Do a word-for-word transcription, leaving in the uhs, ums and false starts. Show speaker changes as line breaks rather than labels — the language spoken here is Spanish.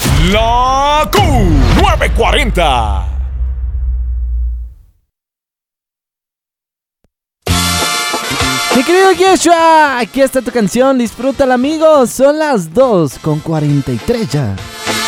La Q nueve cuarenta.
Mi querido Yeshua, aquí está tu canción, disfrútala, amigos. Son las dos con cuarenta y tres ya.